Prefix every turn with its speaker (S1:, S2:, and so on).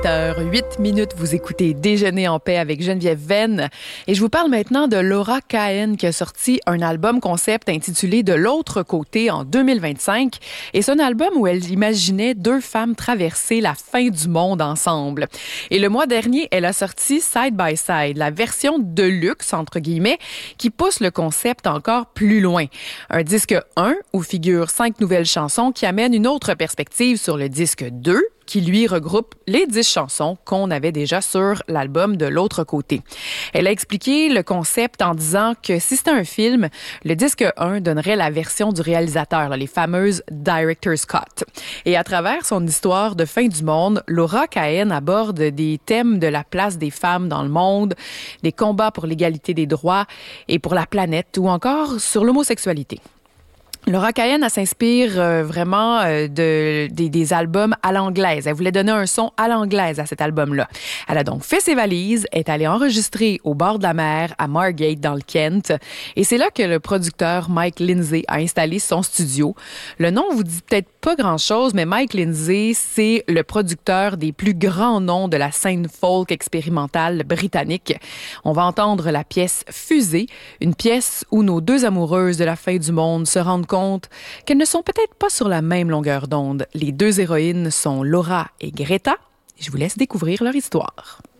S1: 8h08, vous écoutez Déjeuner en paix avec Geneviève Venn et je vous parle maintenant de Laura Cahen qui a sorti un album concept intitulé De l'autre côté en 2025 et c'est un album où elle imaginait deux femmes traverser la fin du monde ensemble. Et le mois dernier, elle a sorti Side by Side, la version de luxe entre guillemets qui pousse le concept encore plus loin. Un disque 1 où figurent 5 nouvelles chansons qui amènent une autre perspective sur le disque 2 qui, lui, regroupe les 10 chansons qu'on avait déjà sur l'album De l'autre côté. Elle a expliqué le concept en disant que si c'était un film, le disque 1 donnerait la version du réalisateur, les fameuses Director's Cut. Et à travers son histoire de fin du monde, Laura Cahen aborde des thèmes de la place des femmes dans le monde, des combats pour l'égalité des droits et pour la planète ou encore sur l'homosexualité. Laura Cahen, elle s'inspire vraiment des albums à l'anglaise. Elle voulait donner un son à l'anglaise à cet album-là. Elle a donc fait ses valises, est allée enregistrer au bord de la mer à Margate dans le Kent. Et c'est là que le producteur Mike Lindsay a installé son studio. Le nom vous dit peut-être pas grand-chose, mais Mike Lindsay, c'est le producteur des plus grands noms de la scène folk expérimentale britannique. On va entendre la pièce Fusée, une pièce où nos deux amoureuses de la fin du monde se rendent compte qu'elles ne sont peut-être pas sur la même longueur d'onde. Les deux héroïnes sont Laura et Greta. Je vous laisse découvrir leur histoire.